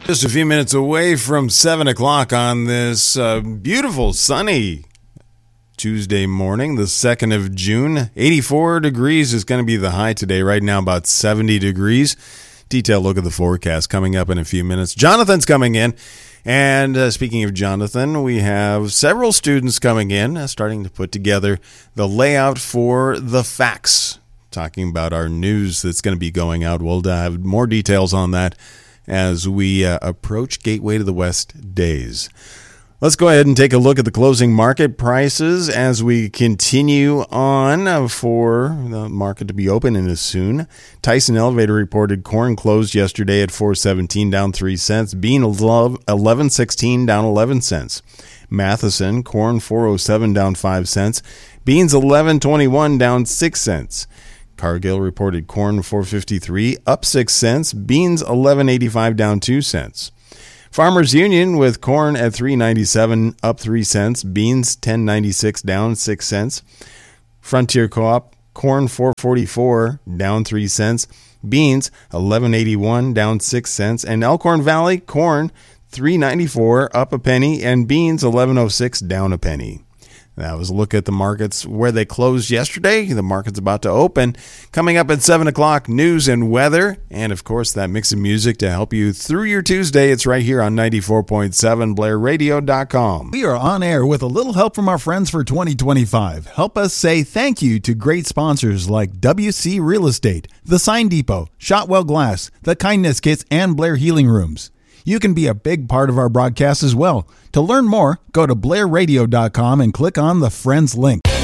Just a few minutes away from 7 o'clock on this beautiful sunny Tuesday morning, the 2nd of June. 84 degrees is going to be the high today. Right now about 70 degrees. Detailed look at the forecast coming up in a few minutes. Jonathan's coming in. And speaking of Jonathan, we have several students coming in, starting to put together the layout for the facts, talking about our news that's going to be going out. We'll have more details on that as we approach Gateway to the West days. Let's go ahead and take a look at the closing market prices as we continue on for the market to be open in as soon. Tyson Elevator reported corn closed yesterday at $4.17, down 3 cents. Bean $11.16, down 11 cents. Matheson, corn $4.07, down 5 cents. Beans $11.21, down 6 cents. Cargill reported corn $4.53, up 6 cents. Beans $11.85, down 2 cents. Farmers Union with corn at $3.97, up 3 cents. Beans $10.96, down 6 cents. Frontier Co-op, corn $4.44, down 3 cents. Beans $11.81, down 6 cents. And Elkhorn Valley, corn $3.94, up a penny. And beans $11.06, down a penny. That was a look at the markets where they closed yesterday. The market's about to open. Coming up at 7 o'clock, news and weather. And, of course, that mix of music to help you through your Tuesday. It's right here on 94.7 BlairRadio.com. We are on air with a little help from our friends for 2025. Help us say thank you to great sponsors like WC Real Estate, The Sign Depot, Shotwell Glass, The Kindness Kits, and Blair Healing Rooms. You can be a big part of our broadcast as well. To learn more, go to BlairRadio.com and click on the Friends link.